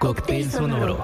Cóctel sonoro.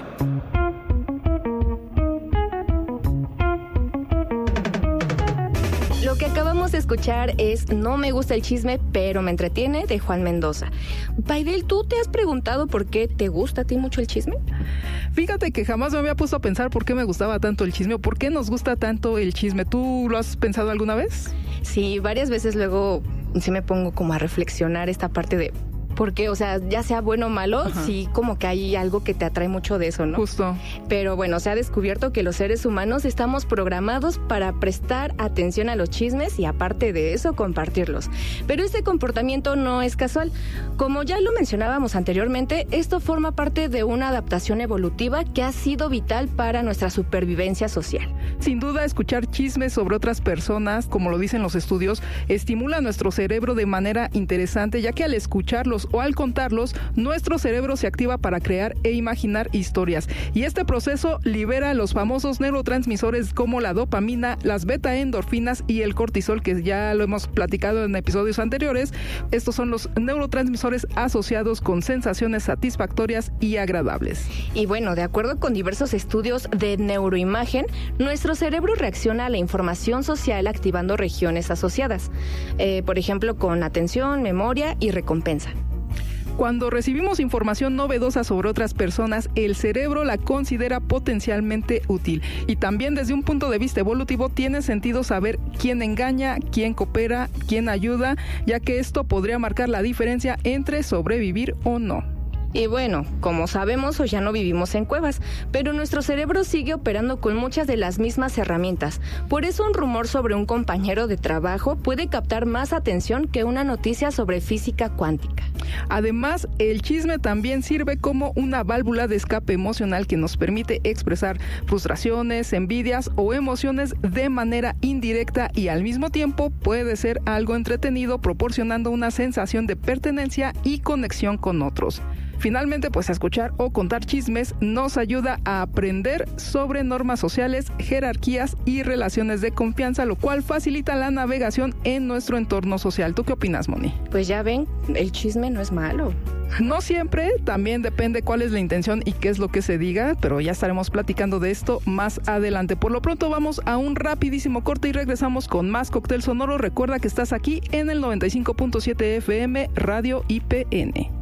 Lo que acabamos de escuchar es No me gusta el chisme, pero me entretiene, de Juan Mendoza. Paidel, ¿tú te has preguntado por qué te gusta a ti mucho el chisme? Fíjate que jamás me había puesto a pensar por qué me gustaba tanto el chisme o por qué nos gusta tanto el chisme. ¿Tú lo has pensado alguna vez? Sí, varias veces luego sí me pongo como a reflexionar esta parte de... Porque, o sea, ya sea bueno o malo, ajá, sí como que hay algo que te atrae mucho de eso, ¿no? Justo. Pero bueno, se ha descubierto que los seres humanos estamos programados para prestar atención a los chismes y aparte de eso, compartirlos. Pero este comportamiento no es casual. Como ya lo mencionábamos anteriormente, esto forma parte de una adaptación evolutiva que ha sido vital para nuestra supervivencia social. Sin duda, escuchar chismes sobre otras personas, como lo dicen los estudios, estimula nuestro cerebro de manera interesante, ya que al escucharlos o al contarlos, nuestro cerebro se activa para crear e imaginar historias. Y este proceso libera los famosos neurotransmisores como la dopamina, las beta-endorfinas y el cortisol, que ya lo hemos platicado en episodios anteriores. Estos son los neurotransmisores asociados con sensaciones satisfactorias y agradables. Y bueno, de acuerdo con diversos estudios de neuroimagen, nuestro cerebro reacciona a la información social activando regiones asociadas, por ejemplo, con atención, memoria y recompensa. Cuando recibimos información novedosa sobre otras personas, el cerebro la considera potencialmente útil. Y también desde un punto de vista evolutivo tiene sentido saber quién engaña, quién coopera, quién ayuda, ya que esto podría marcar la diferencia entre sobrevivir o no. Y bueno, como sabemos, hoy ya no vivimos en cuevas, pero nuestro cerebro sigue operando con muchas de las mismas herramientas. Por eso un rumor sobre un compañero de trabajo puede captar más atención que una noticia sobre física cuántica. Además, el chisme también sirve como una válvula de escape emocional que nos permite expresar frustraciones, envidias o emociones de manera indirecta y al mismo tiempo puede ser algo entretenido, proporcionando una sensación de pertenencia y conexión con otros. Finalmente, pues escuchar o contar chismes nos ayuda a aprender sobre normas sociales, jerarquías y relaciones de confianza, lo cual facilita la navegación en nuestro entorno social. ¿Tú qué opinas, Moni? Pues ya ven, el chisme no es malo. No siempre, también depende cuál es la intención y qué es lo que se diga, pero ya estaremos platicando de esto más adelante. Por lo pronto vamos a un rapidísimo corte y regresamos con más Cóctel Sonoro. Recuerda que estás aquí en el 95.7 FM Radio IPN.